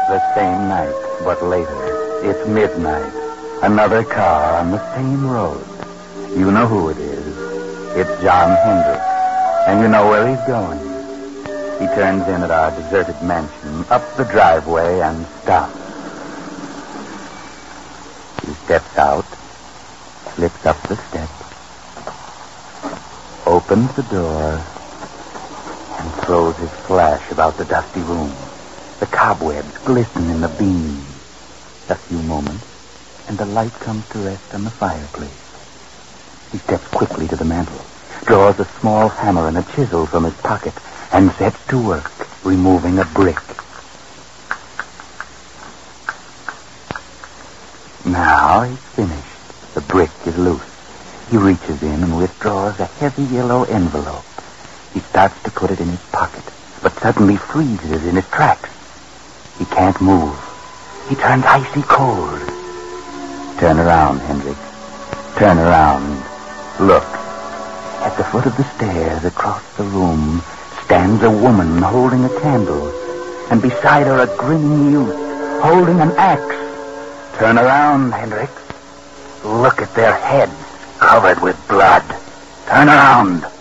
the same night, but later. It's midnight. Another car on the same road. You know who it is. It's John Hendricks. And you know where he's going. He turns in at our deserted mansion, up the driveway, and stops. He steps out, slips up the steps, opens the door, and throws his flash about the dusty room. The cobwebs glisten in the beams. A few moments, and the light comes to rest on the fireplace. He steps quickly to the mantel, draws a small hammer and a chisel from his pocket, and sets to work, removing a brick. Now he's finished. The brick is loose. He reaches in and withdraws a heavy yellow envelope. He starts to put it in his pocket, but suddenly freezes in his tracks. He can't move. He turns icy cold. Turn around, Hendricks. Turn around. Look. At the foot of the stairs across the room stands a woman holding a candle, and beside her a grinning youth holding an axe. Turn around, Hendricks. Look at their heads covered with blood. Turn around.